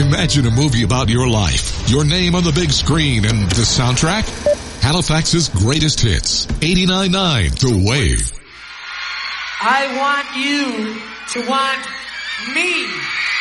Imagine a movie about your life, your name on the big screen, and the soundtrack? Halifax's greatest hits. 89.9 The Wave. I want you to want me.